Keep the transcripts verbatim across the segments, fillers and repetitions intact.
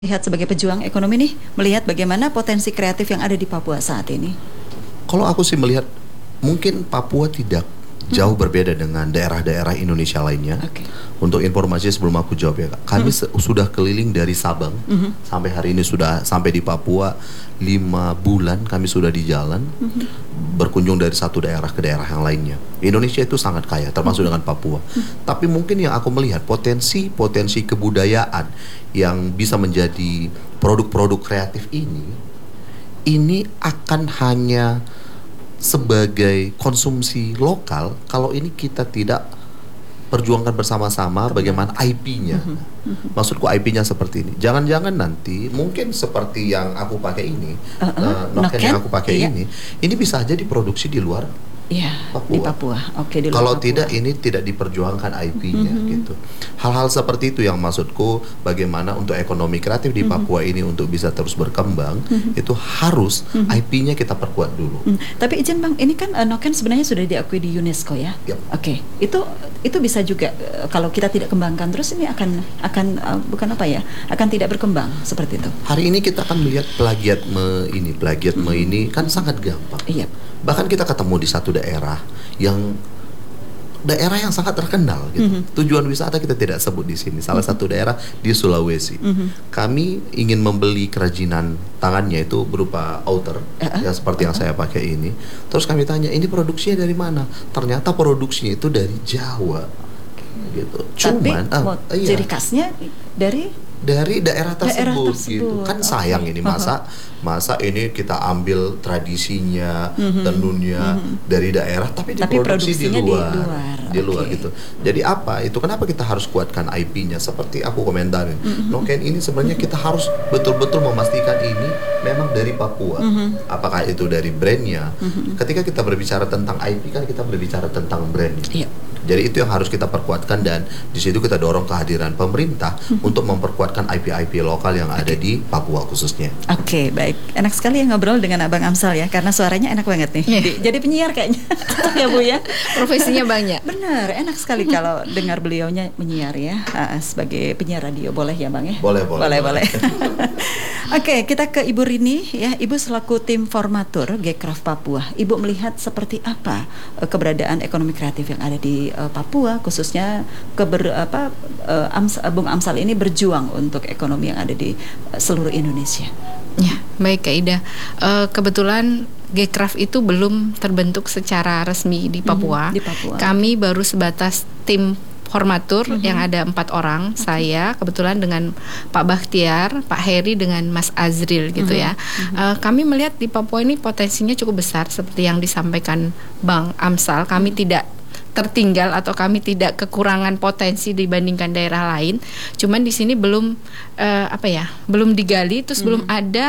Lihat sebagai pejuang ekonomi nih, melihat bagaimana potensi kreatif yang ada di Papua saat ini. Kalau aku sih melihat mungkin Papua tidak jauh hmm. berbeda dengan daerah-daerah Indonesia lainnya. Okay. Untuk informasi sebelum aku jawab ya, kami hmm. sudah keliling dari Sabang hmm. sampai hari ini sudah sampai di Papua lima bulan kami sudah di jalan hmm. berkunjung dari satu daerah ke daerah yang lainnya. Indonesia itu sangat kaya, termasuk hmm. dengan Papua. Hmm. Tapi mungkin yang aku melihat potensi potensi kebudayaan yang bisa menjadi produk-produk kreatif ini, ini akan hanya sebagai konsumsi lokal kalau ini kita tidak perjuangkan bersama-sama bagaimana I P-nya. Mm-hmm. Maksudku I P-nya seperti ini. Jangan-jangan nanti mungkin seperti yang aku pakai ini, uh-uh. uh, Noken yang aku pakai iya. ini, ini bisa aja diproduksi di luar. Iya, Papua. Di Papua. Oke, di luar Kalau Papua. Tidak ini tidak diperjuangkan I P-nya mm-hmm. gitu. Hal-hal seperti itu yang maksudku bagaimana untuk ekonomi kreatif di mm-hmm. Papua ini untuk bisa terus berkembang mm-hmm. itu harus mm-hmm. I P-nya kita perkuat dulu. Mm. Tapi izin Bang, ini kan uh, Noken sebenarnya sudah diakui di UNESCO ya. Yep. Oke, okay. itu itu bisa juga uh, kalau kita tidak kembangkan terus ini akan akan uh, bukan apa ya, akan tidak berkembang seperti itu. Hari ini kita akan melihat plagiatme ini, plagiatme mm-hmm. ini kan sangat gampang. Iya. Bahkan kita ketemu di satu daerah yang daerah yang sangat terkenal gitu. Mm-hmm. Tujuan wisata kita tidak sebut di sini. Salah mm-hmm. satu daerah di Sulawesi. Mm-hmm. Kami ingin membeli kerajinan tangannya itu berupa outer uh-uh. ya seperti uh-uh. yang saya pakai ini. Terus kami tanya, "Ini produksinya dari mana?" Ternyata produksinya itu dari Jawa. Gitu. Cuman Tapi uh, iya. ciri khasnya dari dari daerah tersebut, daerah tersebut. gitu kan sayang okay. ini masa masa ini kita ambil tradisinya mm-hmm. tenunnya mm-hmm. dari daerah tapi, tapi diproduksi di luar di luar, di luar okay. gitu. Jadi apa itu kenapa kita harus kuatkan I P-nya seperti aku komentarin. Mm-hmm. Noken ini sebenarnya kita harus betul-betul memastikan ini memang dari Papua. Mm-hmm. Apakah itu dari brandnya? Mm-hmm. Ketika kita berbicara tentang I P kan kita berbicara tentang brandnya. Yeah. Jadi itu yang harus kita perkuatkan dan di situ kita dorong kehadiran pemerintah mm-hmm. untuk memperkuatkan I P-I P lokal yang ada di Papua khususnya. Oke, okay, baik. Enak sekali ya ngobrol dengan Abang Amsal ya karena suaranya enak banget nih. Yeah. Jadi penyiar kayaknya. Ya Bu ya. Profesinya banyak. Benar, enak sekali kalau dengar beliaunya menyiar ya uh, sebagai penyiar radio. Boleh ya Bang ya? Boleh, boleh. Boleh, boleh. Oke, okay, kita ke Ibu Rini ya. Ibu selaku tim formatur Gcraft Papua. Ibu melihat seperti apa uh, keberadaan ekonomi kreatif yang ada di uh, Papua, khususnya keber apa uh, Ams, uh, Bung Amsal ini berjuang untuk ekonomi yang ada di uh, seluruh Indonesia. Ya, baik Kak Ida. Uh, kebetulan Gcraft itu belum terbentuk secara resmi di Papua. Mm-hmm, di Papua. Kami baru sebatas tim formatur mm-hmm. yang ada empat orang, okay. saya kebetulan dengan Pak Bakhtiar, Pak Heri dengan Mas Azril gitu mm-hmm. ya. Mm-hmm. Uh, kami melihat di Papua ini potensinya cukup besar seperti yang disampaikan Bang Amsal. Kami mm-hmm. tidak tertinggal atau kami tidak kekurangan potensi dibandingkan daerah lain. Cuman di sini belum uh, apa ya, belum digali, terus mm-hmm. belum ada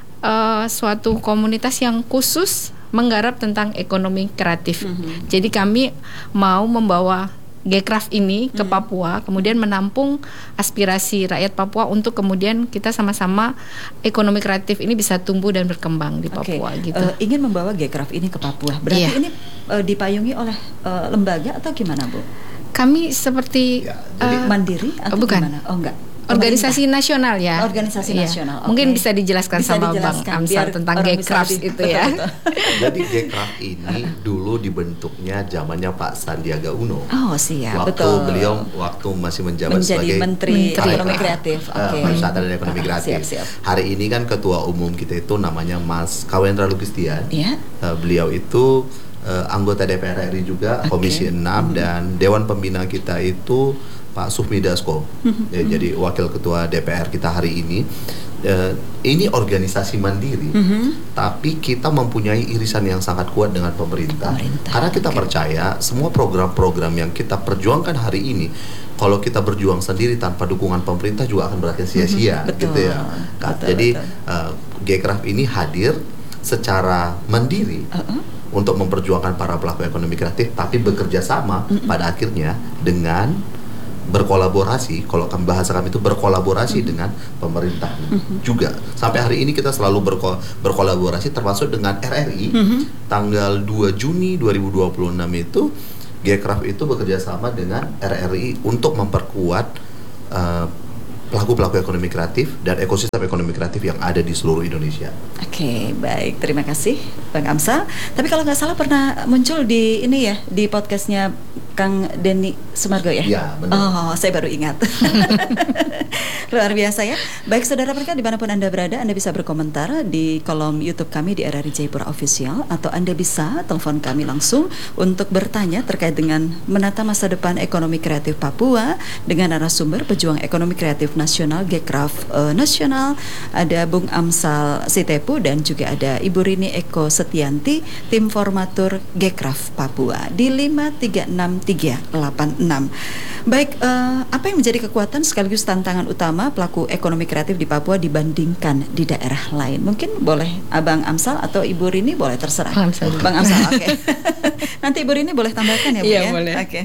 uh, suatu komunitas yang khusus menggarap tentang ekonomi kreatif. Mm-hmm. Jadi kami mau membawa Gcraft ini ke hmm. Papua, kemudian menampung aspirasi rakyat Papua untuk kemudian kita sama-sama ekonomi kreatif ini bisa tumbuh dan berkembang di Papua. Okay. Gitu. Uh, ingin membawa Gcraft ini ke Papua, berarti yeah. ini uh, dipayungi oleh uh, lembaga atau gimana Bu? Kami seperti ya, jadi uh, mandiri atau bukan. Gimana? Oh enggak. Organisasi nasional ya. Organisasi iya. nasional. Okay. Mungkin bisa dijelaskan bisa sama dijelaskan, Bang Amsal tentang Gcraft itu betul, ya. Betul. Jadi Gcraft ini dulu dibentuknya zamannya Pak Sandiaga Uno. Oh siap, waktu betul. beliau waktu masih menjabat menjadi sebagai Menteri, Menteri Ekonomi Kreatif. Uh, okay. Pariwisata dan Ekonomi Kreatif. Siap, siap. Hari ini kan ketua umum kita itu namanya Mas Kawendra Lugistian. Yeah. Uh, beliau itu uh, anggota D P R R I juga, okay. Komisi enam mm-hmm. dan Dewan Pembina kita itu Pak Sufmi Dasko, mm-hmm. ya, jadi wakil ketua D P R kita hari ini. Uh, ini organisasi mandiri, mm-hmm. tapi kita mempunyai irisan yang sangat kuat dengan pemerintah. pemerintah. Karena kita okay. percaya semua program-program yang kita perjuangkan hari ini, kalau kita berjuang sendiri tanpa dukungan pemerintah juga akan berakhir sia-sia, mm-hmm. gitu ya. Nah, betul, jadi uh, Gcraft ini hadir secara mandiri. Uh-uh. untuk memperjuangkan para pelaku ekonomi kreatif, tapi bekerja sama mm-hmm. pada akhirnya dengan berkolaborasi, kalau kami bahasa kami itu berkolaborasi mm-hmm. dengan pemerintah mm-hmm. juga. Sampai hari ini kita selalu berko berkolaborasi termasuk dengan R R I. Mm-hmm. Tanggal dua Juni dua ribu dua puluh enam itu Gcraft itu bekerja sama dengan R R I untuk memperkuat uh, pelaku-pelaku ekonomi kreatif dan ekosistem ekonomi kreatif yang ada di seluruh Indonesia. Oke, baik, terima kasih Bang Amsal. Tapi kalau nggak salah pernah muncul di ini ya, di podcastnya Kang Denny Sumargo ya? Iya, benar. Oh, saya baru ingat. Luar biasa ya. Baik saudara pendengar dimanapun Anda berada, Anda bisa berkomentar di kolom YouTube kami di R R I Jayapura Official, atau Anda bisa telepon kami langsung untuk bertanya terkait dengan menata masa depan ekonomi kreatif Papua dengan narasumber pejuang ekonomi kreatif nasional Gekraf uh, Nasional, ada Bung Amsal Sitepu dan juga ada Ibu Rini Eko Setianti, tim formatur Gekraf Papua di lima tiga enam tiga delapan enam. Baik, uh, apa yang menjadi kekuatan sekaligus tantangan utama pelaku ekonomi kreatif di Papua dibandingkan di daerah lain? Mungkin boleh Abang Amsal atau Ibu Rini, boleh terserah. Bang Amsal. Bang Amsal, oke. Okay. Nanti Ibu Rini boleh tambahkan ya, Bu iya, ya? Boleh. Oke. Okay.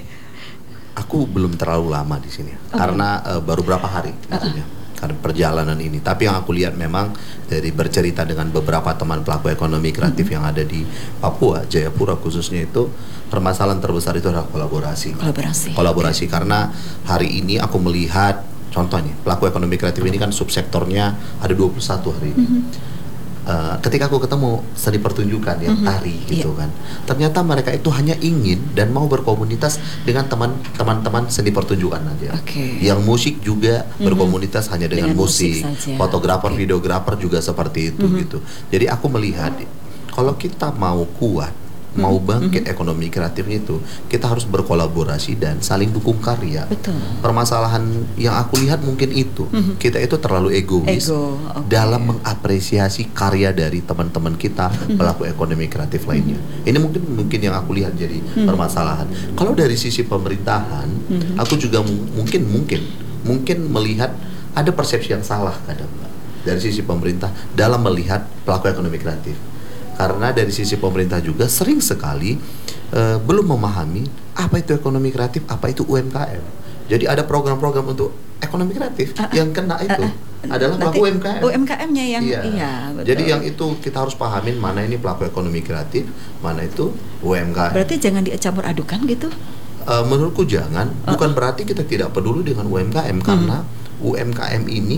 Aku belum terlalu lama di sini, oh, karena uh, baru berapa hari maksudnya. Uh-uh. Karena perjalanan ini, tapi yang aku lihat memang dari bercerita dengan beberapa teman pelaku ekonomi kreatif mm-hmm. yang ada di Papua, Jayapura khususnya, itu permasalahan terbesar itu adalah kolaborasi. Kolaborasi. Kolaborasi okay. Karena hari ini aku melihat contohnya pelaku ekonomi kreatif ini kan subsektornya ada dua puluh satu hari ini. Mm-hmm. Uh, ketika aku ketemu seni pertunjukan yang mm-hmm. tari gitu yeah. kan, ternyata mereka itu hanya ingin dan mau berkomunitas dengan teman-teman seni pertunjukan aja. Okay. Yang musik juga mm-hmm. berkomunitas hanya dengan, dengan musik, musik fotografer, okay. videografer juga seperti itu mm-hmm. gitu. Jadi aku melihat kalau kita mau kuat, mau bangkit mm-hmm. ekonomi kreatifnya itu, kita harus berkolaborasi dan saling dukung karya. Betul. Permasalahan yang aku lihat mungkin itu, mm-hmm. kita itu terlalu egois Ego, okay. dalam mengapresiasi karya dari teman-teman kita mm-hmm. pelaku ekonomi kreatif lainnya. Mm-hmm. Ini mungkin mungkin yang aku lihat jadi mm-hmm. permasalahan. Kalau dari sisi pemerintahan, mm-hmm. aku juga m- mungkin mungkin mungkin melihat ada persepsi yang salah kadang dari sisi pemerintah dalam melihat pelaku ekonomi kreatif. Karena dari sisi pemerintah juga sering sekali uh, belum memahami apa itu ekonomi kreatif, apa itu U M K M. Jadi ada program-program untuk ekonomi kreatif uh, yang kena itu uh, uh, adalah pelaku U M K M. U M K M-nya yang iya. iya betul. Jadi yang itu kita harus pahamin, mana ini pelaku ekonomi kreatif, mana itu U M K M. Berarti jangan dicampur adukan gitu? Uh, menurutku jangan. Uh, Bukan berarti kita tidak peduli dengan U M K M, karena uh, U M K M ini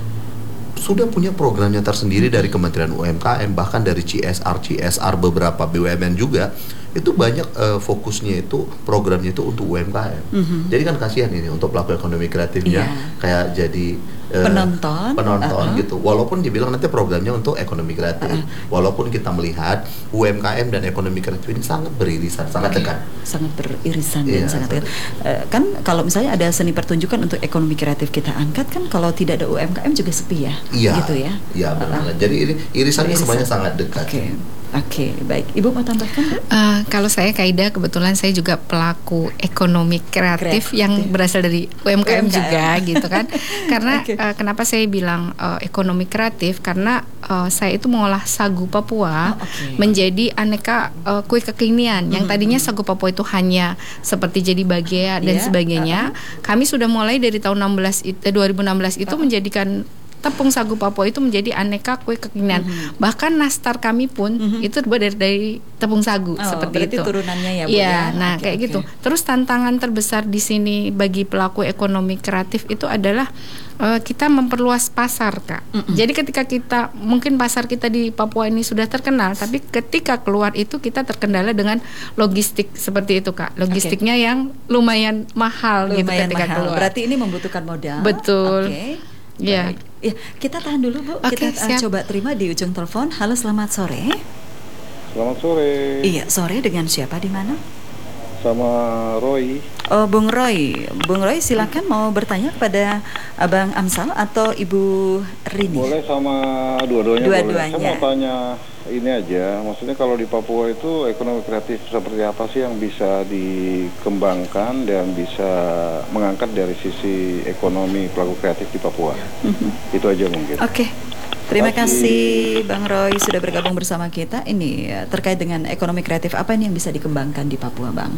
sudah punya programnya tersendiri dari Kementerian U M K M, bahkan dari C S R C S R beberapa B U M N juga itu banyak uh, fokusnya itu programnya itu untuk U M K M. Mm-hmm. Jadi kan kasihan ini untuk pelaku ekonomi kreatifnya yeah. kayak jadi uh, penonton, penonton uh-huh. gitu. Walaupun dibilang nanti programnya untuk ekonomi kreatif, uh-huh. walaupun kita melihat U M K M dan ekonomi kreatif ini sangat beririsan, sangat okay. dekat, sangat beririsan yeah, dan sangat dekat. Uh, kan kalau misalnya ada seni pertunjukan untuk ekonomi kreatif kita angkat, kan kalau tidak ada U M K M juga sepi ya, iya, gitu ya. Iya benar. Uh-huh. Jadi ini irisannya Irisan. semuanya sangat dekat. Oke. Okay. Oke, okay, baik. Ibu mau tambahkan? Uh, kalau saya Kaida, kebetulan saya juga pelaku ekonomi kreatif, kreatif. yang berasal dari U M K M, U M K M. juga gitu kan. Karena okay. uh, kenapa saya bilang uh, ekonomi kreatif? Karena uh, saya itu mengolah sagu Papua oh, okay. menjadi aneka uh, kue kekinian. Mm-hmm. Yang tadinya sagu Papua itu hanya seperti jadi bagia dan yeah. sebagainya. Uh-huh. Kami sudah mulai dari tahun enam belas dua ribu enam belas itu uh-huh. menjadikan tepung sagu Papua itu menjadi aneka kue kekinian. Mm-hmm. Bahkan nastar kami pun mm-hmm. itu terbuat dari, dari tepung sagu, oh, seperti berarti itu. Turunannya ya, Bu. Iya, ya? nah okay, kayak okay. gitu. Terus tantangan terbesar di sini bagi pelaku ekonomi kreatif itu adalah uh, kita memperluas pasar, Kak. Mm-hmm. Jadi ketika kita mungkin pasar kita di Papua ini sudah terkenal, tapi ketika keluar itu kita terkendala dengan logistik seperti itu, Kak. Logistiknya okay. yang lumayan mahal lumayan gitu ketika mahal. keluar. Berarti ini membutuhkan modal. Betul. Oke. Okay. Ya. Ya, kita tahan dulu, Bu. Okay, kita uh, coba terima di ujung telepon. Halo, selamat sore. Selamat sore. Iya, sore dengan siapa di mana? Sama Roy. Oh, Bung Roy. Bung Roy, silakan mau bertanya kepada Abang Amsal atau Ibu Rini. Boleh sama dua-duanya. Dua-duanya. Boleh. Saya mau tanya ini aja, maksudnya kalau di Papua itu ekonomi kreatif seperti apa sih yang bisa dikembangkan dan bisa mengangkat dari sisi ekonomi pelaku kreatif di Papua? Mm-hmm. Itu aja mungkin. Oke. Okay. Terima kasih Bang Roy sudah bergabung bersama kita. Ini terkait dengan ekonomi kreatif, apa ini yang bisa dikembangkan di Papua, Bang?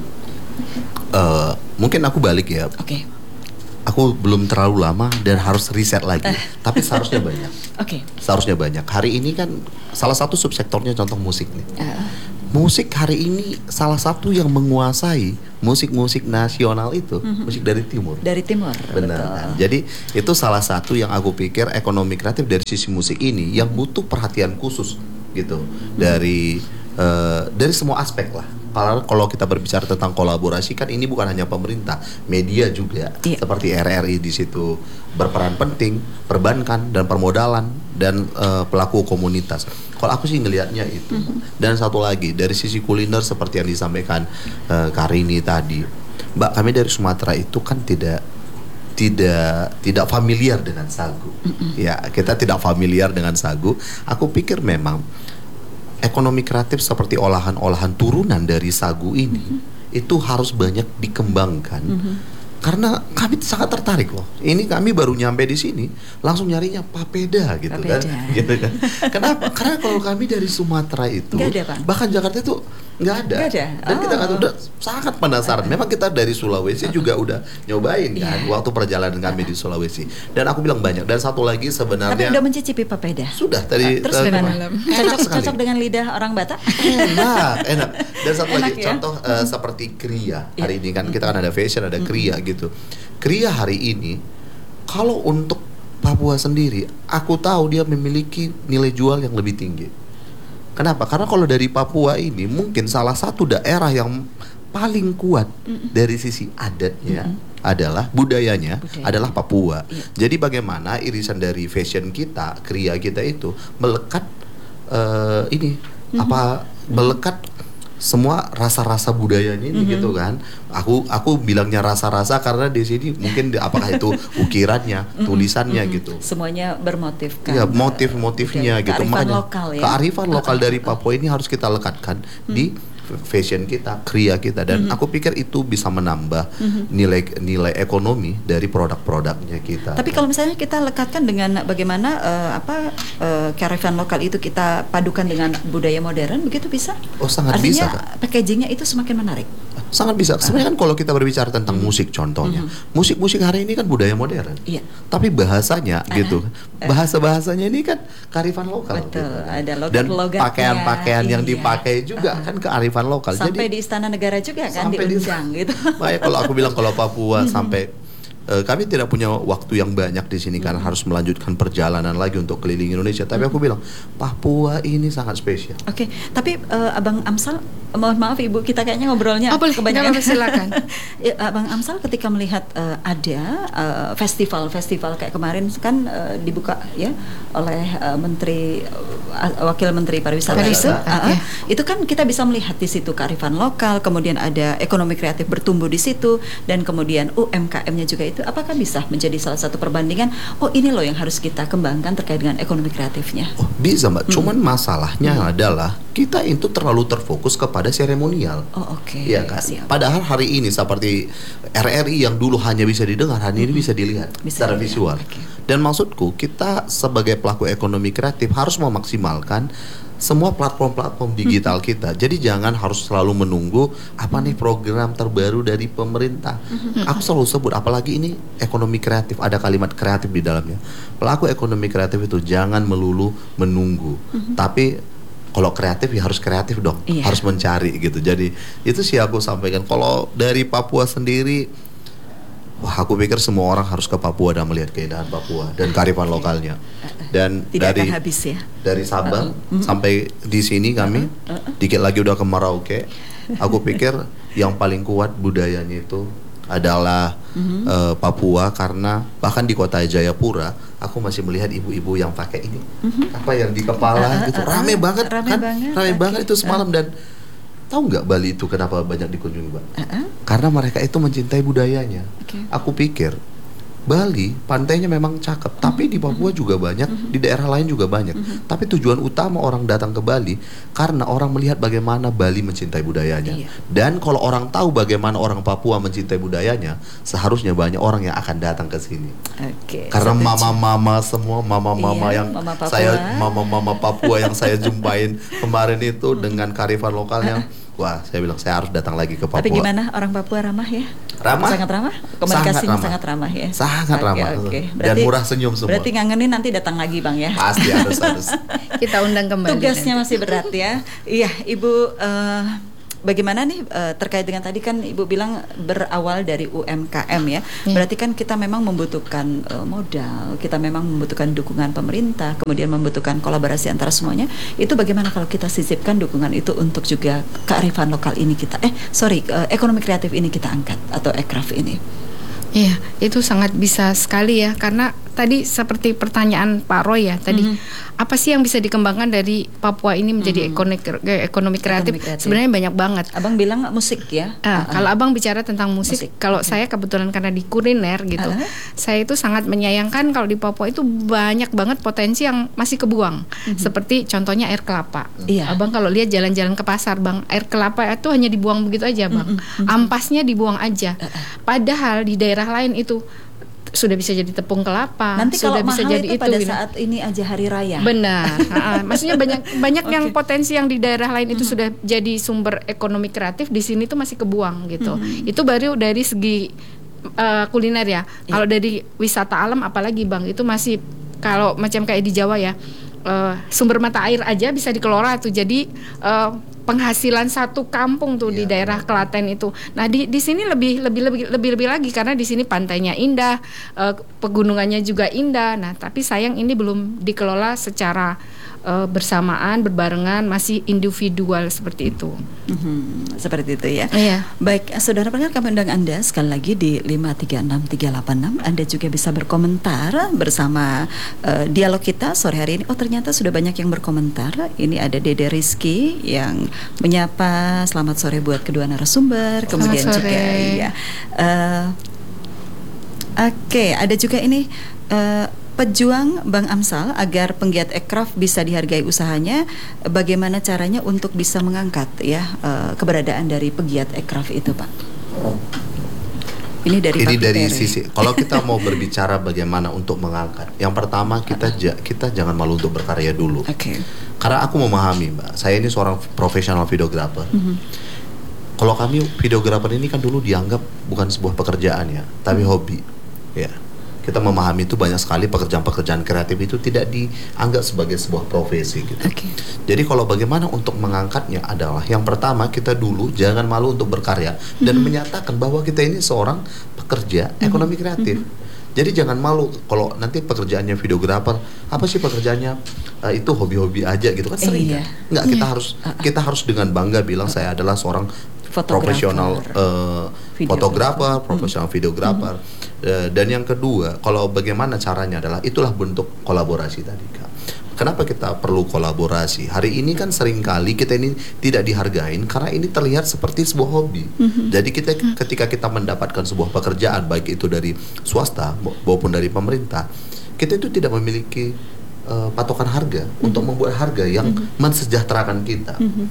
Uh, mungkin aku balik ya. Oke. Okay. Aku belum terlalu lama dan harus riset lagi, uh. tapi seharusnya banyak. Oke. Okay. Seharusnya banyak. Hari ini kan salah satu subsektornya contoh musik nih. Uh. musik hari ini salah satu yang menguasai musik-musik nasional itu, mm-hmm. musik dari timur. Dari timur. Benar. Betul. Jadi itu salah satu yang aku pikir ekonomi kreatif dari sisi musik ini yang butuh perhatian khusus gitu mm-hmm. dari uh, dari semua aspek lah. Padahal kalau kita berbicara tentang kolaborasi kan ini bukan hanya pemerintah, media juga yeah. seperti R R I di situ berperan penting, perbankan dan permodalan dan uh, pelaku komunitas. Kalau aku sih ngelihatnya itu. Mm-hmm. Dan satu lagi dari sisi kuliner seperti yang disampaikan uh, Karini tadi, Mbak, kami dari Sumatera itu kan tidak tidak tidak familiar dengan sagu. Mm-hmm. Ya, kita tidak familiar dengan sagu. Aku pikir memang ekonomi kreatif seperti olahan-olahan turunan dari sagu ini mm-hmm. itu harus banyak dikembangkan mm-hmm. karena kami sangat tertarik loh. Ini kami baru nyampe di sini langsung nyarinya papeda gitu papeda. kan. Gitu kan. Kenapa? Karena kalau kami dari Sumatera itu ada, bahkan Jakarta itu nggak ada. Nggak ada. Dan oh. kita kan udah sangat penasaran. Memang kita dari Sulawesi juga udah nyobain kan yeah. waktu perjalanan kami di Sulawesi. Dan aku bilang banyak. Dan satu lagi sebenarnya. Tapi udah mencicipi papeda. Sudah tadi. Terus gimana? Cocok cocok dengan lidah orang Batak? Enak, enak. Dan satu enak, lagi ya? contoh uh, seperti kria hari yeah. ini kan kita kan ada fashion, ada kria mm-hmm. gitu. Kria hari ini kalau untuk Papua sendiri, aku tahu dia memiliki nilai jual yang lebih tinggi. Kenapa? Karena kalau dari Papua ini mungkin salah satu daerah yang paling kuat mm-mm. dari sisi adatnya mm-mm. adalah budayanya Budaya. adalah Papua. Iya. Jadi bagaimana irisan dari fashion kita, kria kita itu melekat uh, ini mm-hmm. apa melekat semua rasa-rasa budayanya ini mm-hmm. gitu kan. Aku aku bilangnya rasa-rasa karena di sini mungkin apakah itu ukirannya, mm-hmm. tulisannya mm-hmm. gitu. Semuanya bermotifkan. Iya, motif-motifnya uh, gitu. Kearifan lokal ya. Kearifan lokal dari Papua ini harus kita lekatkan mm-hmm. di fashion kita, kria kita dan mm-hmm. aku pikir itu bisa menambah mm-hmm. nilai nilai ekonomi dari produk-produknya kita. Tapi kalau misalnya kita lekatkan dengan bagaimana uh, apa uh, kearifan lokal itu kita padukan dengan budaya modern, begitu bisa? Oh, sangat Artinya, bisa. Artinya packagingnya itu semakin menarik. Sangat bisa. Sebenarnya kan kalau kita berbicara tentang mm-hmm. musik contohnya, mm-hmm. musik-musik hari ini kan budaya modern. Iya. Tapi bahasanya uh-huh. gitu, bahasa-bahasanya ini kan kearifan lokal. Betul. Gitu. Ada logat, dan logatnya. pakaian-pakaian yang iya. dipakai juga uh-huh. kan kearifan lokal. Sampai jadi, di Istana Negara juga kan diundang di, gitu. Makanya kalau aku bilang kalau Papua sampai uh, kami tidak punya waktu yang banyak di sini karena harus melanjutkan perjalanan lagi untuk keliling Indonesia. Tapi aku bilang Papua ini sangat spesial. Oke, okay. Tapi uh, Abang Amsal, mohon maaf Ibu, kita kayaknya ngobrolnya oh, boleh, kebanyakan. Silakan. Abang Amsal ketika melihat uh, ada uh, festival-festival kayak kemarin kan uh, dibuka ya oleh uh, Menteri uh, Wakil Menteri Pariwisata itu, uh, uh, itu kan kita bisa melihat di situ kearifan lokal, kemudian ada ekonomi kreatif bertumbuh di situ dan kemudian U M K M-nya juga itu. Apakah bisa menjadi salah satu perbandingan? Oh, ini loh yang harus kita kembangkan terkait dengan ekonomi kreatifnya. Oh, bisa Mbak. Hmm. Cuman masalahnya hmm. adalah kita itu terlalu terfokus kepada seremonial. Oh, oke. Okay. Ya kan. Siap. Padahal hari ini seperti R R I yang dulu hanya bisa didengar, hari ini hmm. bisa dilihat bisa secara dilihat. visual. Okay. Dan maksudku kita sebagai pelaku ekonomi kreatif harus memaksimalkan semua platform-platform digital hmm. kita. Jadi jangan harus selalu menunggu apa nih program terbaru dari pemerintah. Hmm. Aku selalu sebut apalagi ini ekonomi kreatif, ada kalimat kreatif di dalamnya. Pelaku ekonomi kreatif itu jangan melulu menunggu, hmm. tapi kalau kreatif ya harus kreatif dong, iya. harus mencari gitu. Jadi itu sih aku sampaikan. Kalau dari Papua sendiri, wah aku pikir semua orang harus ke Papua dan melihat keindahan Papua dan kearifan lokalnya. Dan tidak dari akan habis ya. Dari Sabang uh-uh. sampai di sini kami, uh-uh. Uh-uh. dikit lagi udah ke Merauke. Aku pikir yang paling kuat budayanya itu adalah uh-huh. uh, Papua, karena bahkan di kota Jayapura aku masih melihat ibu-ibu yang pakai ini uh-huh. apa yang di kepala uh-uh. gitu, rame banget rame kan, banget. rame okay. banget itu semalam. Dan tahu nggak Bali itu kenapa banyak dikunjungi, Mbak? Uh-uh. Karena mereka itu mencintai budayanya. Okay. Aku pikir Bali pantainya memang cakep, tapi di Papua juga banyak, di daerah lain juga banyak. Tapi tujuan utama orang datang ke Bali karena orang melihat bagaimana Bali mencintai budayanya. Iya. Dan kalau orang tahu bagaimana orang Papua mencintai budayanya, seharusnya banyak orang yang akan datang ke sini. Oke, karena mama-mama semua, mama-mama iya, yang mama saya, mama-mama Papua yang saya jumpain kemarin itu dengan kearifan lokalnya. Wah, saya bilang saya harus datang lagi ke Papua. Tapi gimana orang Papua ramah ya? Ramah. Sangat ramah. Komunikasinya sangat ramah, sangat ramah ya. Sangat okay, ramah. Okay. Dan murah senyum semua. Berarti ngangenin nanti datang lagi Bang ya. Pasti harus harus. Kita undang kembali. Tugasnya nanti. masih berat ya. Iya, Ibu. Uh, Bagaimana nih uh, terkait dengan tadi kan Ibu bilang berawal dari U M K M ya, hmm. berarti kan kita memang membutuhkan uh, modal, kita memang membutuhkan dukungan pemerintah, kemudian membutuhkan kolaborasi antara semuanya. Itu bagaimana kalau kita sisipkan dukungan itu untuk juga kearifan lokal ini kita, eh sorry, uh, ekonomi kreatif ini kita angkat atau ekraf ini? Iya, itu sangat bisa sekali ya, karena tadi seperti pertanyaan Pak Roy ya tadi, mm-hmm. apa sih yang bisa dikembangkan dari Papua ini menjadi mm-hmm. ekonomi, ekonomi, kreatif? ekonomi kreatif? Sebenarnya banyak banget. Abang bilang musik ya? Uh, uh-uh. Kalau Abang bicara tentang musik, musik. kalau uh-huh. saya kebetulan karena di kuliner gitu, uh-huh. saya itu sangat menyayangkan kalau di Papua itu banyak banget potensi yang masih kebuang, mm-hmm. seperti contohnya air kelapa. Iya. Abang kalau lihat jalan-jalan ke pasar, Bang, air kelapa itu hanya dibuang begitu aja, Bang. Mm-hmm. Ampasnya dibuang aja. Uh-uh. Padahal di daerah lain itu sudah bisa jadi tepung kelapa, nanti sudah kalau bisa mahal jadi itu itu pada gitu. saat ini aja hari raya. Benar. uh, maksudnya banyak banyak okay. yang potensi yang di daerah lain itu mm-hmm. sudah jadi sumber ekonomi kreatif, di sini tuh masih kebuang gitu. Mm-hmm. Itu baru dari segi uh, kuliner ya. Yeah. Kalau dari wisata alam apalagi Bang, itu masih kalau macam kayak di Jawa ya, uh, sumber mata air aja bisa dikelola tuh. Jadi uh, penghasilan satu kampung tuh yeah. di daerah Klaten itu. Nah di di sini lebih lebih lebih lebih lebih lagi karena di sini pantainya indah, uh, pegunungannya juga indah. Nah tapi sayang ini belum dikelola secara uh, bersamaan, berbarengan, masih individual seperti itu. Mm-hmm, seperti itu ya. Iya. Baik, saudara pendengar, kami undang Anda sekali lagi di lima tiga enam tiga delapan enam. Anda juga bisa berkomentar bersama uh, dialog kita sore hari ini. Oh ternyata sudah banyak yang berkomentar. Ini ada Dede Rizky yang menyapa selamat sore buat kedua narasumber. Selamat Kemudian sore. juga ya. Uh, Oke, okay, ada juga ini. Uh, Pejuang Bang Amsal agar penggiat ekraf bisa dihargai usahanya, bagaimana caranya untuk bisa mengangkat ya uh, keberadaan dari pegiat ekraf itu, Pak? Ini dari Ini Pak dari Pere. sisi kalau kita mau berbicara bagaimana untuk mengangkat, yang pertama kita ja, kita jangan malu untuk berkarya dulu. Oke. Okay. Karena aku memahami, Mbak, saya ini seorang profesional videografer. Mm-hmm. Kalau kami videografer ini kan dulu dianggap bukan sebuah pekerjaan ya, tapi mm-hmm. hobi. Ya. Kita memahami itu banyak sekali pekerjaan-pekerjaan kreatif itu tidak dianggap sebagai sebuah profesi gitu. Okay. Jadi kalau bagaimana untuk mengangkatnya adalah yang pertama kita dulu jangan malu untuk berkarya mm-hmm. dan menyatakan bahwa kita ini seorang pekerja mm-hmm. ekonomi kreatif. Mm-hmm. Jadi jangan malu kalau nanti pekerjaannya videografer, apa sih pekerjaannya uh, itu hobi-hobi aja gitu kan sering iya. kan? Enggak, kita iya. harus kita harus dengan bangga bilang saya adalah seorang profesional uh, fotografer, profesional mm-hmm. videografer. Mm-hmm. Uh, dan yang kedua, kalau bagaimana caranya adalah itulah bentuk kolaborasi tadi, Kak. Kenapa kita perlu kolaborasi? Hari ini kan seringkali kita ini tidak dihargain karena ini terlihat seperti sebuah hobi. Mm-hmm. Jadi kita ketika kita mendapatkan sebuah pekerjaan baik itu dari swasta maupun dari pemerintah, kita itu tidak memiliki uh, patokan harga mm-hmm. untuk membuat harga yang mm-hmm. mensejahterakan kita. Mm-hmm.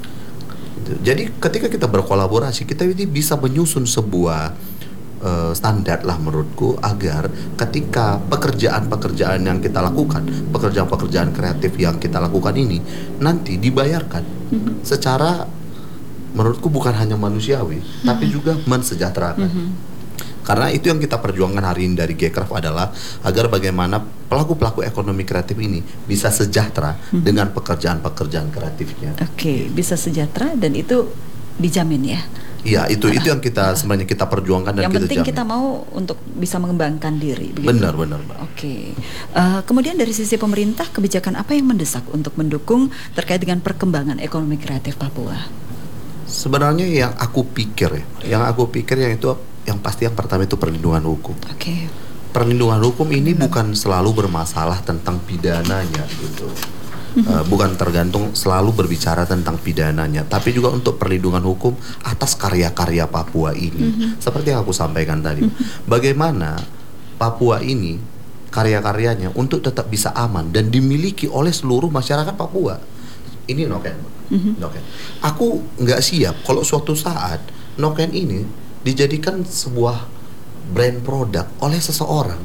Jadi ketika kita berkolaborasi, kita ini bisa menyusun sebuah Uh, standar lah menurutku agar ketika pekerjaan-pekerjaan yang kita lakukan, pekerjaan-pekerjaan kreatif yang kita lakukan ini nanti dibayarkan mm-hmm. secara menurutku bukan hanya manusiawi mm-hmm. tapi juga mensejahterakan. Mm-hmm. Karena itu yang kita perjuangkan hari ini dari Gcraft adalah agar bagaimana pelaku-pelaku ekonomi kreatif ini bisa sejahtera mm-hmm. dengan pekerjaan-pekerjaan kreatifnya. Oke, okay, bisa sejahtera dan itu dijamin ya. Iya, itu itu yang kita sebenarnya kita perjuangkan dan yang kita penting jamin. Kita mau untuk bisa mengembangkan diri. Begitu? Benar, benar, Mbak. Oke. Okay. Uh, kemudian dari sisi pemerintah, kebijakan apa yang mendesak untuk mendukung terkait dengan perkembangan ekonomi kreatif Papua? Sebenarnya yang aku pikir ya, yang aku pikir yang itu yang pasti yang pertama itu perlindungan hukum. Oke. Okay. Perlindungan hukum ini hmm. bukan selalu bermasalah tentang pidananya gitu. Uh, bukan tergantung selalu berbicara tentang pidananya, tapi juga untuk perlindungan hukum atas karya-karya Papua ini. Mm-hmm. Seperti yang aku sampaikan tadi, mm-hmm. bagaimana Papua ini karya-karyanya untuk tetap bisa aman dan dimiliki oleh seluruh masyarakat Papua. Ini Noken, mm-hmm. Noken. Aku nggak siap kalau suatu saat Noken ini dijadikan sebuah brand produk oleh seseorang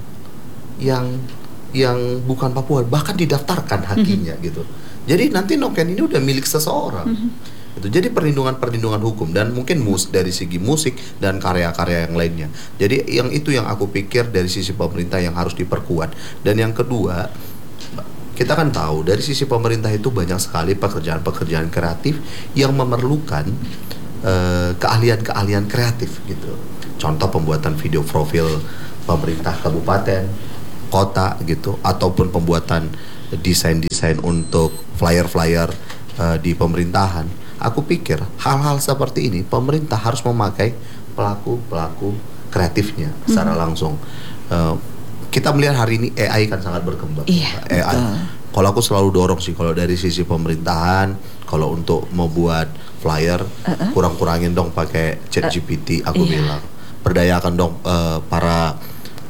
yang yang bukan Papua, bahkan didaftarkan hakinya mm-hmm. gitu. Jadi nanti Noken ini udah milik seseorang. Mm-hmm. Itu jadi perlindungan-perlindungan hukum dan mungkin mus dari segi musik dan karya-karya yang lainnya. Jadi yang itu yang aku pikir dari sisi pemerintah yang harus diperkuat. Dan yang kedua, kita kan tahu dari sisi pemerintah itu banyak sekali pekerjaan-pekerjaan kreatif yang memerlukan uh, keahlian-keahlian kreatif gitu. Contoh pembuatan video profil pemerintah kabupaten, kota gitu, ataupun pembuatan desain-desain untuk flyer-flyer uh, di pemerintahan. Aku pikir hal-hal seperti ini pemerintah harus memakai pelaku-pelaku kreatifnya secara mm-hmm. langsung. Uh, kita melihat hari ini A I kan sangat berkembang. Iya, A I. betul. Kalau aku selalu dorong sih kalau dari sisi pemerintahan, kalau untuk membuat flyer uh-uh. kurang-kurangin dong pakai ChatGPT. Aku uh, bilang iya. berdayakan dong uh, para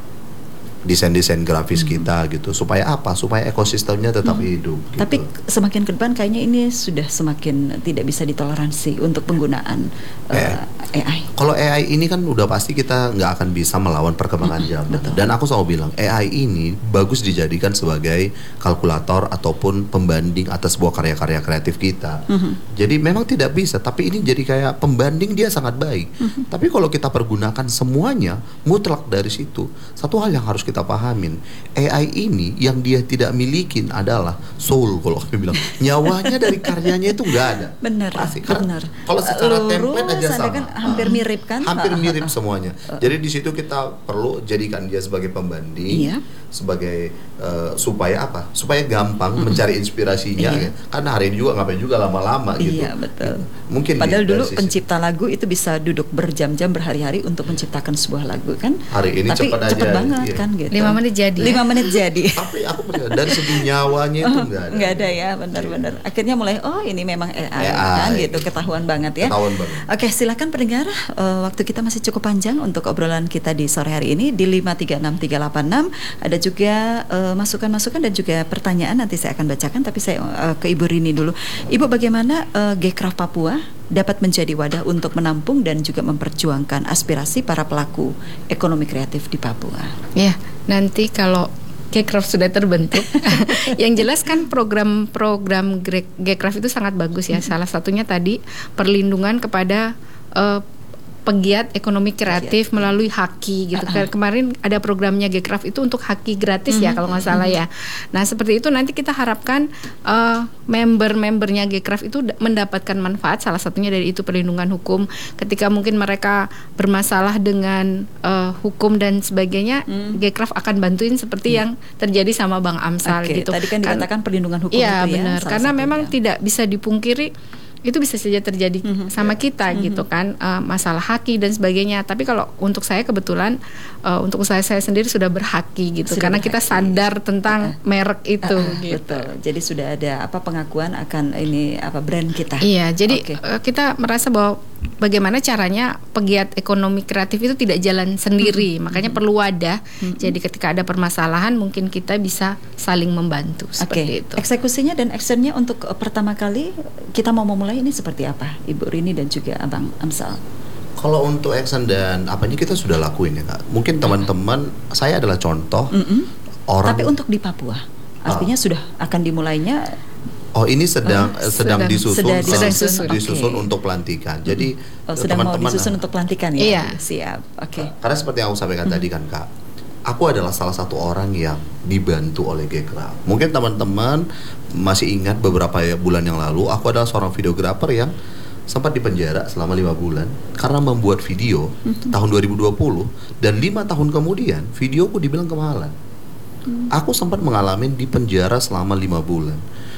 desain-desain grafis hmm. kita gitu, supaya apa? Supaya ekosistemnya tetap hmm. hidup gitu. Tapi semakin ke depan kayaknya ini sudah semakin tidak bisa ditoleransi untuk penggunaan uh, A I. Kalau A I ini kan udah pasti kita nggak akan bisa melawan perkembangan hmm, zaman. Betul. Dan aku selalu bilang A I ini bagus dijadikan sebagai kalkulator ataupun pembanding atas sebuah karya-karya kreatif kita. Hmm. Jadi memang tidak bisa, tapi ini jadi kayak pembanding, dia sangat baik. Hmm. Tapi kalau kita pergunakan semuanya mutlak dari situ, satu hal yang harus kita pahamin, A I ini yang dia tidak milikin adalah soul, kalau kami bilang nyawanya dari karyanya itu nggak ada. Benar, pasti. benar. Kalau secara template aja sama, kan hampir mirip kan? Hampir mirip semuanya. Jadi di situ kita perlu jadikan dia sebagai pembanding, iya. sebagai uh, supaya apa? Supaya gampang hmm. mencari inspirasinya. Iya. Ya. Karena hari ini juga ngapain juga lama-lama gitu. Iya betul. Mungkin padahal dulu sisi. pencipta lagu itu bisa duduk berjam-jam berhari-hari untuk menciptakan sebuah lagu kan? Hari ini tapi cepat aja. Cepet banget iya. kan? Gitu. Lima menit jadi. Lima menit jadi. Tapi aku percaya dari segi nyawanya itu nggak ada. Nggak ada ya, benar-benar. Akhirnya mulai oh ini memang A I, A I kan gitu, ketahuan banget ya. Ketahuan banget. Oke, silakan pendengar, uh, waktu kita masih cukup panjang untuk obrolan kita di sore hari ini di lima tiga enam tiga delapan enam. Ada juga uh, masukan-masukan dan juga pertanyaan nanti saya akan bacakan, tapi saya uh, ke Ibu Rini dulu. Ibu, bagaimana uh, Gcraft Papua dapat menjadi wadah untuk menampung dan juga memperjuangkan aspirasi para pelaku ekonomi kreatif di Papua? Ya, nanti kalau Gcraft sudah terbentuk, yang jelas kan program-program Gcraft itu sangat bagus ya. Salah satunya tadi perlindungan kepada uh, pegiat ekonomi kreatif melalui Haki gitu. Uh-uh. Kemarin ada programnya Gcraft itu untuk Haki gratis uh-huh. ya kalau nggak salah ya. Nah seperti itu nanti kita harapkan uh, member-membernya Gcraft itu mendapatkan manfaat. Salah satunya dari itu perlindungan hukum. Ketika mungkin mereka bermasalah dengan uh, hukum dan sebagainya, uh-huh. Gcraft akan bantuin seperti uh-huh. yang terjadi sama Bang Amsal okay. gitu. Tadi kan dikatakan kan, perlindungan hukum iya, itu ya. Benar. Karena satunya. Memang tidak bisa dipungkiri itu bisa saja terjadi mm-hmm. sama kita mm-hmm. gitu kan, uh, masalah haki dan sebagainya. Tapi kalau untuk saya kebetulan uh, untuk usaha saya sendiri sudah berhaki gitu, sudah karena berhaki. Kita sadar tentang uh, merek itu uh, uh, gitu. Betul. Jadi sudah ada apa pengakuan akan ini apa brand kita. Iya, jadi okay. uh, kita merasa bahwa bagaimana caranya pegiat ekonomi kreatif itu tidak jalan sendiri, mm-hmm. makanya perlu wadah. Mm-hmm. Jadi ketika ada permasalahan mungkin kita bisa saling membantu seperti okay. itu. Eksekusinya dan actionnya untuk uh, pertama kali kita mau memulai ini seperti apa, Ibu Rini dan juga Abang Amsal? Kalau untuk action dan apanya kita sudah lakuin ya Kak. Mungkin teman-teman, saya adalah contoh mm-hmm. orang. Tapi untuk di Papua, artinya uh, sudah akan dimulainya. Oh ini sedang uh, sedang, sedang disusun, sedang, sedang disusun, disusun okay. untuk pelantikan. Jadi oh, sedang teman-teman mau disusun untuk pelantikan ya. Iya. Siap. Oke. Okay. Karena seperti yang aku sampaikan mm-hmm. tadi kan Kak, aku adalah salah satu orang yang dibantu oleh Gcraft. Mungkin teman-teman masih ingat beberapa bulan yang lalu, aku adalah seorang videografer yang sempat dipenjara selama lima bulan karena membuat video mm-hmm. tahun dua ribu dua puluh, dan lima tahun kemudian videoku dibilang kemahalan. Mm. Aku sempat mengalami di penjara selama lima bulan.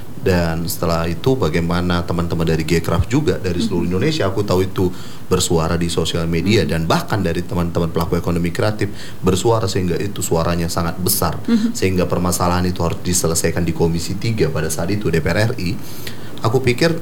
Dan setelah itu bagaimana teman-teman dari Gcraft juga dari seluruh Indonesia, aku tahu itu bersuara di sosial media, mm-hmm. dan bahkan dari teman-teman pelaku ekonomi kreatif bersuara sehingga itu suaranya sangat besar, mm-hmm. sehingga permasalahan itu harus diselesaikan di Komisi tiga pada saat itu D P R R I. Aku pikir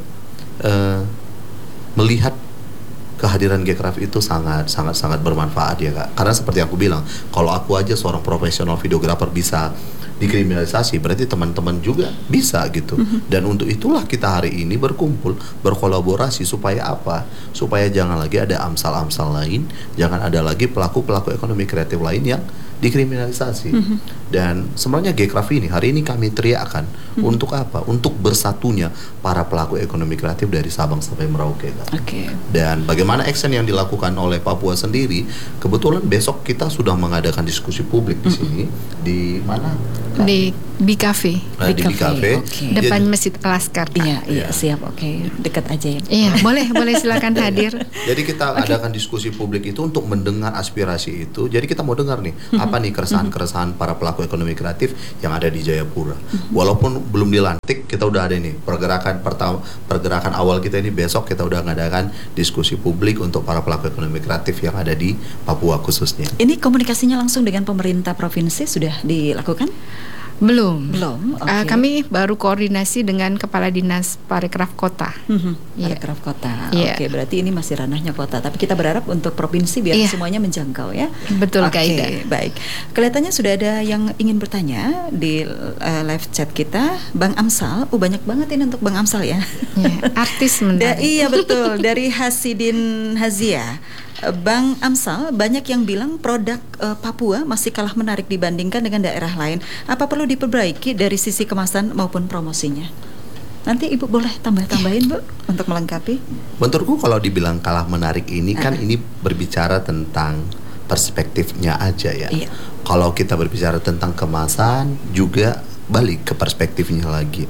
uh, melihat kehadiran Gcraft itu sangat sangat sangat bermanfaat ya Kak. Karena seperti aku bilang, kalau aku aja seorang profesional videografer bisa dikriminalisasi, berarti teman-teman juga bisa gitu. Mm-hmm. Dan untuk itulah kita hari ini berkumpul, berkolaborasi supaya apa? Supaya jangan lagi ada amsal-amsal lain, jangan ada lagi pelaku-pelaku ekonomi kreatif lain yang dikriminalisasi. Mm-hmm. Dan sebenarnya Gcraft ini hari ini kami teriakkan hmm. untuk apa? Untuk bersatunya para pelaku ekonomi kreatif dari Sabang sampai Merauke. Kan? Okay. Dan bagaimana action yang dilakukan oleh Papua sendiri? Kebetulan besok kita sudah mengadakan diskusi publik di sini. Hmm. Di mana? Di B Cafe. Nah, di B Cafe. Okay. Depan ya, Masjid Laskar. Iya, iya, siap. Oke, okay. Dekat aja ya. Iya, boleh, boleh silakan hadir. Jadi kita okay. adakan diskusi publik itu untuk mendengar aspirasi itu. Jadi kita mau dengar nih, mm-hmm. apa nih keresahan-keresahan para pelaku ekonomi kreatif yang ada di Jayapura. Mm-hmm. Walaupun belum dilantik, kita udah ada nih pergerakan pertama, pergerakan awal kita ini besok kita udah ngadakan diskusi publik untuk para pelaku ekonomi kreatif yang ada di Papua khususnya. Ini komunikasinya langsung dengan pemerintah provinsi sudah dilakukan? Belum. Belum. Okay. Uh, kami baru koordinasi dengan Kepala Dinas Parekraf Kota. Mm-hmm. Yeah. Parekraf Kota. Yeah. Oke, okay, berarti ini masih ranahnya kota. Tapi kita berharap untuk provinsi biar yeah. semuanya menjangkau ya. Betul, Kak okay, Ida. Baik. Kelihatannya sudah ada yang ingin bertanya di uh, live chat kita. Bang Amsal, oh banyak banget ini untuk Bang Amsal ya. Yeah. Artis Da- menarik. Iya betul. Dari Hasidin Hazia. Bang Amsal, banyak yang bilang produk uh, Papua masih kalah menarik dibandingkan dengan daerah lain. Apa perlu diperbaiki dari sisi kemasan maupun promosinya? Nanti Ibu boleh tambah-tambahin Bu untuk melengkapi. Menurutku kalau dibilang kalah menarik ini uh. kan ini berbicara tentang perspektifnya aja ya. Iya. Kalau kita berbicara tentang kemasan juga balik ke perspektifnya lagi.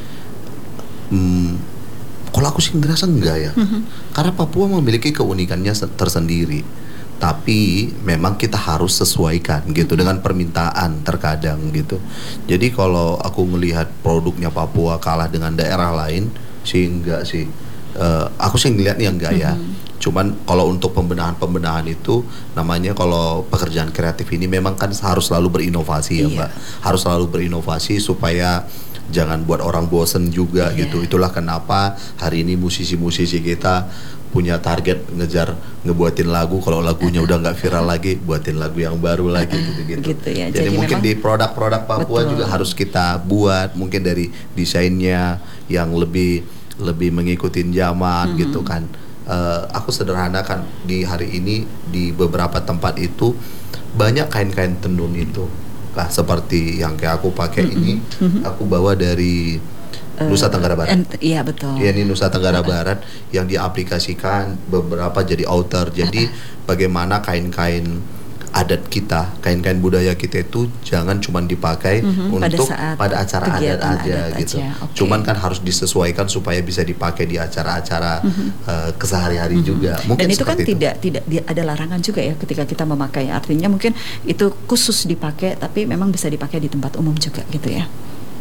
Hmm, Kalau aku sih ngerasa enggak ya, mm-hmm. karena Papua memiliki keunikannya tersendiri. Tapi memang kita harus sesuaikan gitu mm-hmm. dengan permintaan terkadang gitu. Jadi kalau aku melihat produknya Papua kalah dengan daerah lain, sih enggak sih. Uh, aku sih ngelihatnya enggak ya. Mm-hmm. Cuman kalau untuk pembenahan-pembenahan itu namanya kalau pekerjaan kreatif ini memang kan harus selalu berinovasi ya iya. Mbak. Harus selalu berinovasi supaya jangan buat orang bosen juga yeah. gitu. Itulah kenapa hari ini musisi-musisi kita punya target ngejar ngebuatin lagu. Kalau lagunya udah nggak viral lagi, buatin lagu yang baru lagi gitu-gitu. Gitu ya. Jadi, Jadi mungkin di produk-produk Papua betul. Juga harus kita buat mungkin dari desainnya yang lebih lebih mengikuti zaman mm-hmm. gitu kan. Uh, aku sederhanakan di hari ini di beberapa tempat itu banyak kain-kain tenun itu. Nah, seperti yang kayak aku pakai mm-hmm. ini, mm-hmm. aku bawa dari uh, Nusa Tenggara Barat. Ent- iya betul. Ya, ini Nusa Tenggara uh, Barat yang diaplikasikan beberapa jadi outer. Jadi uh, bagaimana kain-kain adat kita, kain-kain budaya kita itu jangan cuma dipakai mm-hmm, untuk pada, pada acara adat aja adat gitu. Okay. Cuman kan harus disesuaikan supaya bisa dipakai di acara-acara mm-hmm. uh, kesehari-hari mm-hmm. juga. Mungkin dan itu kan itu. tidak tidak di, ada larangan juga ya ketika kita memakai. Artinya mungkin itu khusus dipakai, tapi memang bisa dipakai di tempat umum juga gitu ya.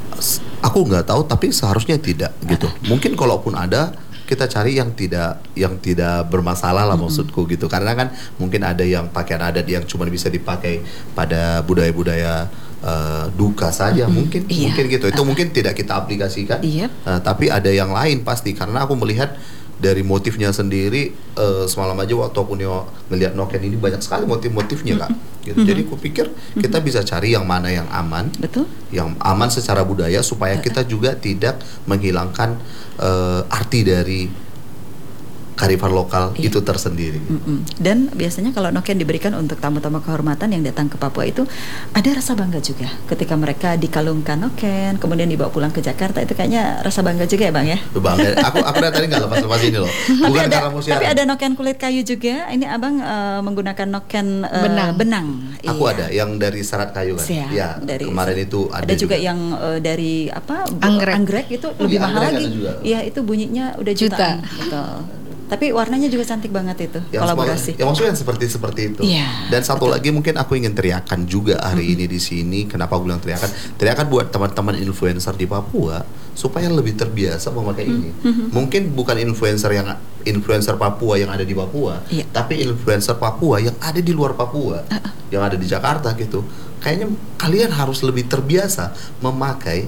Aku nggak tahu, tapi seharusnya tidak gitu. Mungkin kalaupun ada, kita cari yang tidak yang tidak bermasalah lah mm-hmm. maksudku gitu, karena kan mungkin ada yang pakaian adat yang cuma bisa dipakai pada budaya-budaya uh, duka saja mm-hmm. mungkin iya. mungkin gitu itu uh, mungkin tidak kita aplikasikan iya. uh, tapi ada yang lain pasti, karena aku melihat dari motifnya sendiri uh, semalam aja waktu aku ngelihat noken ini banyak sekali motif-motifnya kak mm-hmm. gitu. Mm-hmm. Jadi aku pikir kita mm-hmm. bisa cari yang mana yang aman, betul, yang aman secara budaya supaya uh, kita juga tidak menghilangkan uh, arti dari kearifan lokal iya. itu tersendiri. Mm-mm. Dan biasanya kalau noken diberikan untuk tamu-tamu kehormatan yang datang ke Papua itu ada rasa bangga juga ketika mereka dikalungkan noken kemudian dibawa pulang ke Jakarta, itu kayaknya rasa bangga juga ya Bang ya. Bangga. Aku aku dari tadi nggak lepas-lepas ini loh. Bukan ada, karena musiara. Tapi ada noken kulit kayu juga. Ini Abang uh, menggunakan noken uh, benang. benang. Aku iya. ada yang dari serat kayu kan. Siap, ya. Dari, kemarin itu ada, ada juga, juga yang uh, dari apa? Anggrek. Anggrek itu oh, lebih ya, mahal lagi. Iya, itu bunyinya udah jutaan. Juta. Betul. Tapi warnanya juga cantik banget itu, yang kolaborasi. Yang maksudnya seperti seperti itu. Yeah, dan satu betul. lagi mungkin aku ingin teriakan juga hari mm-hmm. ini di sini. Kenapa aku bilang teriakan? Teriakan buat teman-teman influencer di Papua supaya lebih terbiasa memakai mm-hmm. ini. Mungkin bukan influencer yang influencer Papua yang ada di Papua, yeah. tapi influencer Papua yang ada di luar Papua, uh-uh. yang ada di Jakarta gitu. Kayaknya kalian harus lebih terbiasa memakai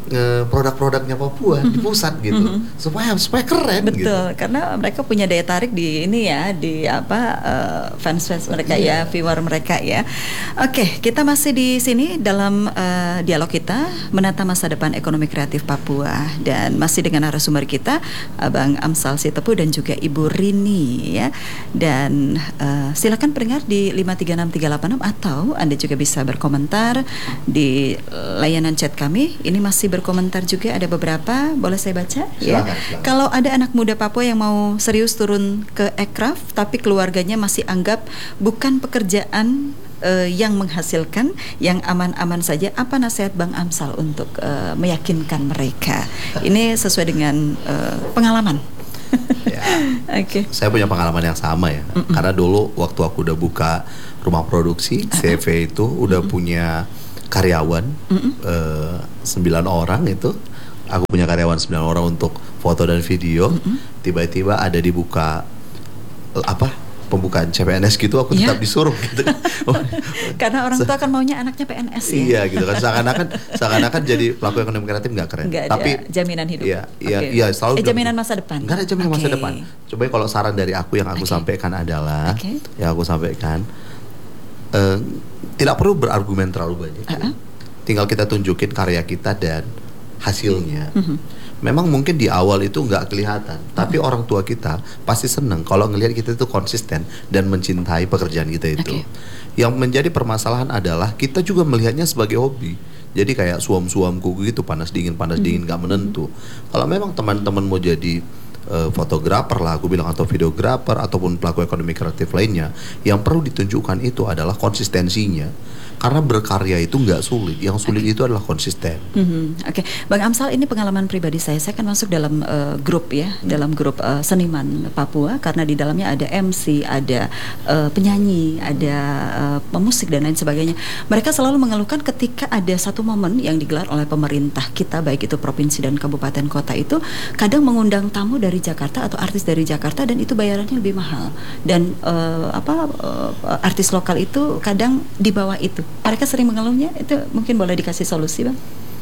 uh, produk-produknya Papua mm-hmm. di pusat gitu, mm-hmm. supaya supaya keren. Betul, gitu. Karena mereka punya daya tarik di ini ya, di apa uh, fans-fans mereka yeah. ya, viewer mereka ya. Oke, kita masih di sini dalam uh, dialog kita menata masa depan ekonomi kreatif Papua dan masih dengan narasumber kita Abang Amsal Sitepu dan juga Ibu Rini ya. Dan uh, silakan pendengar di lima tiga enam tiga delapan enam atau Anda juga bisa berkomentar di layanan chat kami. Ini masih berkomentar juga, ada beberapa, boleh saya baca? Silakan, Ya. silakan. Kalau ada anak muda Papua yang mau serius turun ke ekraf, tapi keluarganya masih anggap bukan pekerjaan uh, yang menghasilkan, yang aman-aman saja, apa nasihat Bang Amsal untuk uh, meyakinkan mereka? Ini sesuai dengan uh, pengalaman. Ya. Oke. Okay. Saya punya pengalaman yang sama ya. Mm-mm. Karena dulu waktu aku udah buka rumah produksi, uh-huh. C V itu udah Mm-mm. punya karyawan uh, sembilan orang itu. Aku punya karyawan sembilan orang untuk foto dan video. Mm-mm. Tiba-tiba ada dibuka apa pembukaan C P N S gitu, aku tetap yeah. disuruh gitu. Karena orang tua kan maunya anaknya P N S ya. Iya gitu kan, seakan-akan seakan-akan jadi pelaku ekonomi kreatif nggak keren. Gak ada tapi jaminan hidup. Iya, iya, okay. iya selalu. Eh, jaminan masa depan. Nggak ada jaminan okay. masa depan. Coba kalau saran dari aku yang aku okay. sampaikan adalah, okay. yang aku sampaikan uh, tidak perlu berargumen terlalu banyak. Uh-huh. Tinggal kita tunjukin karya kita dan hasilnya. Uh-huh. Memang mungkin di awal itu nggak kelihatan, tapi uh-huh. orang tua kita pasti seneng kalau ngelihat kita itu konsisten dan mencintai pekerjaan kita itu. Okay. Yang menjadi permasalahan adalah kita juga melihatnya sebagai hobi. Jadi kayak suam-suamku gitu, panas dingin panas uh-huh. dingin nggak menentu. Kalau memang teman-teman mau jadi uh, fotografer lah, aku bilang, atau videografer ataupun pelaku ekonomi kreatif lainnya, yang perlu ditunjukkan itu adalah konsistensinya. Karena berkarya itu nggak sulit, yang sulit okay. itu adalah konsisten. Mm-hmm. Oke, okay. Bang Amsal, ini pengalaman pribadi saya. Saya kan masuk dalam uh, grup ya, dalam grup uh, seniman Papua, karena di dalamnya ada M C, ada uh, penyanyi, ada uh, pemusik dan lain sebagainya. Mereka selalu mengeluhkan ketika ada satu momen yang digelar oleh pemerintah kita, baik itu provinsi dan kabupaten kota, itu kadang mengundang tamu dari Jakarta atau artis dari Jakarta, dan itu bayarannya lebih mahal. Dan uh, apa uh, artis lokal itu kadang di bawah itu. Mereka sering mengeluhnya, itu mungkin boleh dikasih solusi, Bang?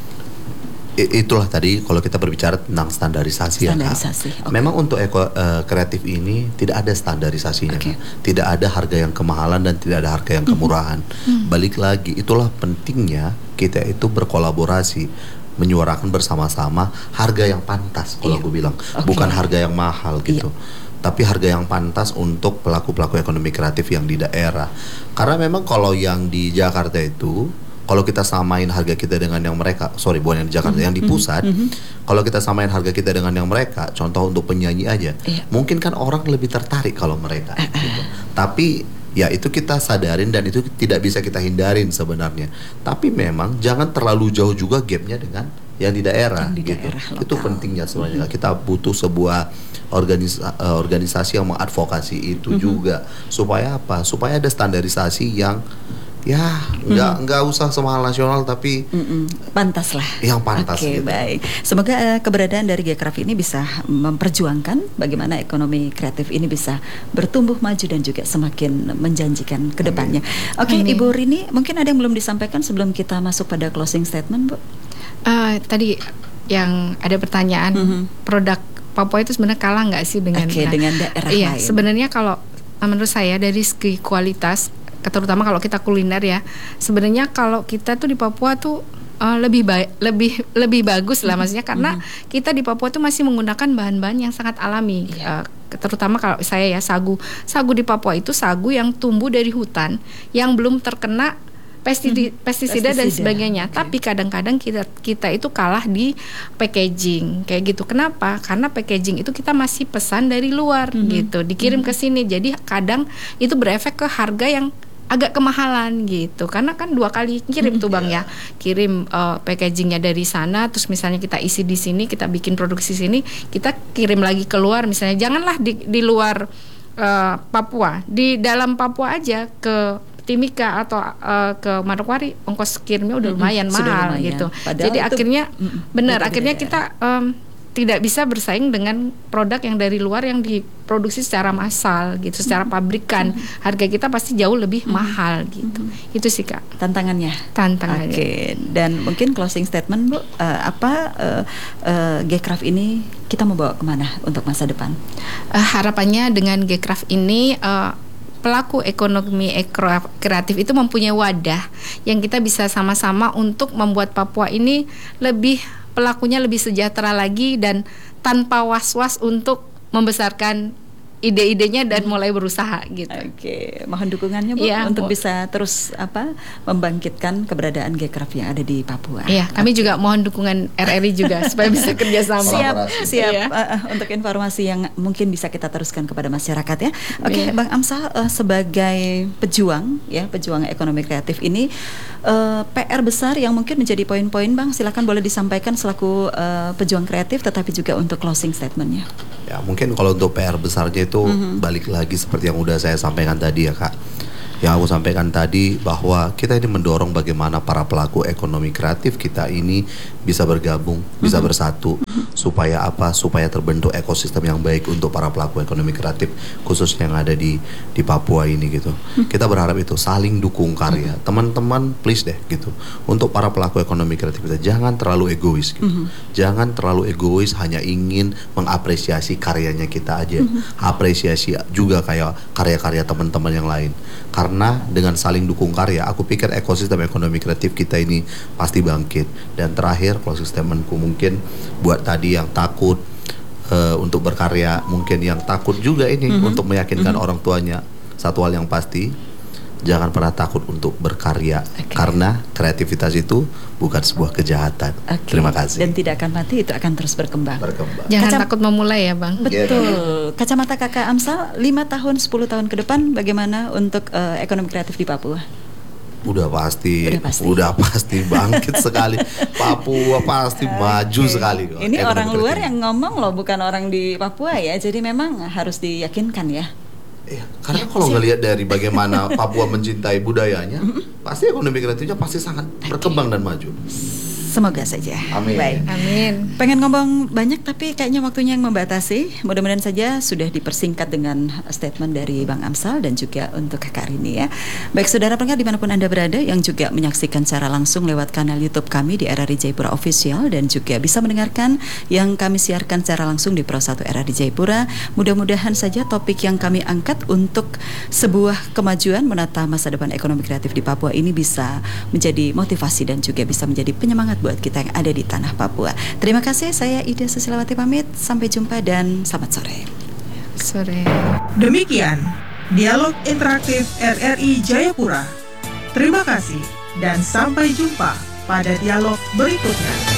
I, itulah tadi kalau kita berbicara tentang standarisasi, standarisasi ya, Kak. Okay. Memang untuk eko, uh, kreatif ini tidak ada standarisasinya, okay. Tidak ada harga yang kemahalan dan tidak ada harga yang kemurahan. Mm-hmm. Balik lagi, itulah pentingnya kita itu berkolaborasi, menyuarakan bersama-sama harga yang pantas, kalau iya. aku bilang, okay. bukan harga yang mahal gitu. Iya. Tapi harga yang pantas untuk pelaku-pelaku ekonomi kreatif yang di daerah. Karena memang kalau yang di Jakarta itu, kalau kita samain harga kita dengan yang mereka, sorry bukan yang di Jakarta, mm-hmm. yang di pusat, mm-hmm. kalau kita samain harga kita dengan yang mereka, contoh untuk penyanyi aja, yeah. mungkin kan orang lebih tertarik kalau mereka. Uh-uh. Gitu. Tapi ya itu kita sadarin dan itu tidak bisa kita hindarin sebenarnya. Tapi memang jangan terlalu jauh juga gapnya dengan yang di daerah, yang di gitu. Daerah itu pentingnya sebenarnya. Mm-hmm. Kita butuh sebuah organisa- organisasi yang mengadvokasi itu mm-hmm. juga, supaya apa? Supaya ada standarisasi yang ya nggak mm. nggak usah semahal nasional, tapi Mm-mm. pantas lah. Yang pantas. Oke, okay, gitu. Baik. Semoga uh, keberadaan dari Gcraft ini bisa memperjuangkan bagaimana ekonomi kreatif ini bisa bertumbuh maju dan juga semakin menjanjikan ke depannya. Oke, okay, Ibu Rini, mungkin ada yang belum disampaikan sebelum kita masuk pada closing statement, Bu? Uh, tadi yang ada pertanyaan, mm-hmm. produk Papua itu sebenarnya kalah nggak sih dengan okay, nah, dengan daerah iya, lain? Sebenarnya kalau menurut saya dari segi kualitas, terutama kalau kita kuliner ya, sebenarnya kalau kita tuh di Papua tuh uh, lebih baik, lebih lebih bagus lah, maksudnya karena mm-hmm. kita di Papua tuh masih menggunakan bahan-bahan yang sangat alami. Yeah. Uh, terutama kalau saya ya sagu, sagu di Papua itu sagu yang tumbuh dari hutan yang belum terkena pestisida, hmm. pestisida dan sebagainya. Okay. Tapi kadang-kadang kita kita itu kalah di packaging kayak gitu. Kenapa? Karena packaging itu kita masih pesan dari luar hmm. gitu, dikirim hmm. ke sini. Jadi kadang itu berefek ke harga yang agak kemahalan gitu. Karena kan dua kali kirim tuh Bang ya. Kirim uh, packagingnya dari sana, terus misalnya kita isi di sini, kita bikin produksi sini, kita kirim lagi keluar. Misalnya janganlah di di luar uh, Papua, di dalam Papua aja ke Timika atau uh, ke Manokwari, ongkos kirimnya udah lumayan mm-hmm, mahal lumayan. Gitu. Padahal jadi akhirnya benar akhirnya kita um, tidak bisa bersaing dengan produk yang dari luar yang diproduksi secara massal gitu, secara pabrikan. Mm-hmm. Harga kita pasti jauh lebih mm-hmm. mahal gitu. Mm-hmm. Itu sih Kak tantangannya. Tantangannya. Oke. Okay. Dan mungkin closing statement Bu, uh, apa uh, uh, Gcraft ini kita mau bawa kemana untuk masa depan? Uh, harapannya dengan Gcraft ini uh, pelaku ekonomi kreatif itu mempunyai wadah yang kita bisa sama-sama untuk membuat Papua ini lebih pelakunya lebih sejahtera lagi dan tanpa was-was untuk membesarkan ide-idenya dan mulai berusaha gitu. Oke, mohon dukungannya Bu ya, untuk Bu. bisa terus apa membangkitkan keberadaan Gcraft yang ada di Papua. Iya, kami okay. juga mohon dukungan R R I juga supaya bisa kerjasama. Siap, siap ya. uh, untuk informasi yang mungkin bisa kita teruskan kepada masyarakat ya. Oke, okay, ya. Bang Amsal uh, sebagai pejuang ya, pejuang ekonomi kreatif ini uh, P R besar yang mungkin menjadi poin-poin Bang, silakan boleh disampaikan selaku uh, pejuang kreatif tetapi juga untuk closing statementnya. Ya, mungkin kalau untuk P R besarnya itu itu mm-hmm. balik lagi seperti yang udah saya sampaikan tadi ya Kak. Yang aku sampaikan tadi bahwa kita ini mendorong bagaimana para pelaku ekonomi kreatif kita ini bisa bergabung, mm-hmm. bisa bersatu, mm-hmm. supaya apa? Supaya terbentuk ekosistem yang baik untuk para pelaku ekonomi kreatif khususnya yang ada di di Papua ini gitu. Mm-hmm. Kita berharap itu saling dukung karya. Mm-hmm. Teman-teman please deh gitu. Untuk para pelaku ekonomi kreatif kita jangan terlalu egois gitu. Mm-hmm. Jangan terlalu egois hanya ingin mengapresiasi karyanya kita aja. Mm-hmm. Apresiasi juga kayak karya-karya teman-teman yang lain. Karena dengan saling dukung karya, aku pikir ekosistem ekonomi kreatif kita ini pasti bangkit. Dan terakhir, closing statementku mungkin buat tadi yang takut uh, untuk berkarya, mungkin yang takut juga ini mm-hmm. untuk meyakinkan mm-hmm. orang tuanya. Satu hal yang pasti, jangan pernah takut untuk berkarya, okay. karena kreativitas itu bukan sebuah kejahatan. Okay. Terima kasih. Dan tidak akan mati, itu akan terus berkembang. Berkembang. Jangan Kacam- takut memulai ya Bang. Betul. Kacamata Kakak Amsal, lima tahun, sepuluh tahun ke depan bagaimana untuk uh, ekonomi kreatif di Papua? Udah pasti, udah pasti, udah pasti bangkit sekali. Papua pasti okay. maju sekali. Ini orang luar yang ngomong loh, bukan orang di Papua ya. Jadi memang harus diyakinkan ya. Iya, karena ya, kalau ngelihat dari bagaimana Papua mencintai budayanya, pasti ekonomi kreatifnya pasti sangat berkembang dan maju. Semoga saja. Amin. Baik. Amin. Pengen ngomong banyak tapi kayaknya waktunya yang membatasi. Mudah-mudahan saja sudah dipersingkat dengan statement dari Bang Amsal dan juga untuk Kak Rini ya. Baik saudara pendengar dimanapun Anda berada yang juga menyaksikan secara langsung lewat kanal YouTube kami di R R I Jayapura Official dan juga bisa mendengarkan yang kami siarkan secara langsung di Pro satu R R I Jayapura. Mudah-mudahan saja topik yang kami angkat untuk sebuah kemajuan menata masa depan ekonomi kreatif di Papua ini bisa menjadi motivasi dan juga bisa menjadi penyemangat buat kita yang ada di tanah Papua. Terima kasih, saya Ida Susilawati pamit. Sampai jumpa dan selamat sore. Sore. Demikian dialog interaktif R R I Jayapura. Terima kasih dan sampai jumpa pada dialog berikutnya.